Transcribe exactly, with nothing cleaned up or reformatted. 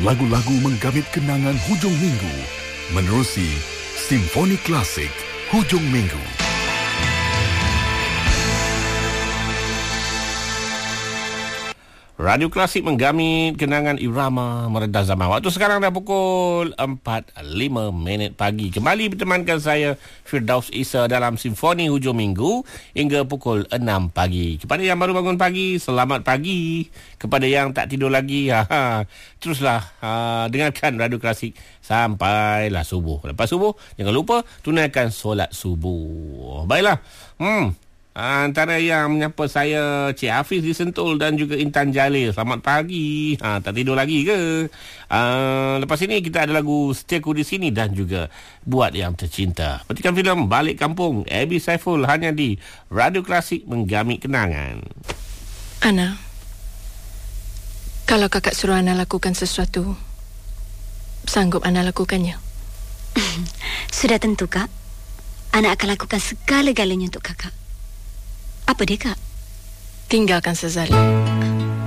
lagu-lagu menggamit kenangan hujung minggu menerusi Simfoni Klasik Hujung Minggu. Radio Klasik menggamit kenangan irama meredah zaman. Waktu sekarang dah pukul empat lima minit pagi. Kembali bertemankan saya Firdaus Isa dalam Simfoni Hujung Minggu hingga pukul enam pagi. Kepada yang baru bangun pagi, selamat pagi. Kepada yang tak tidur lagi, ha, ha, teruslah ha, dengarkan Radio Klasik sampailah subuh. Lepas subuh, jangan lupa tunaikan solat subuh. Baiklah. Hmm. Antara yang menyapa saya Cik Hafiz di Sentul dan juga Intan Jalil. Selamat pagi. Ha, tak tidur lagi ke? Uh, lepas ini kita ada lagu Setiaku di Sini dan juga Buat Yang Tercinta. Petikan filem Balik Kampung Abi Saiful hanya di Radio Klasik menggamit kenangan. Ana, kalau kakak suruh Ana lakukan sesuatu, sanggup Ana lakukannya? Sudah tentu, Kak. Ana akan lakukan segala-galanya untuk kakak. Apa dia, Kak? Tinggalkan Sazali.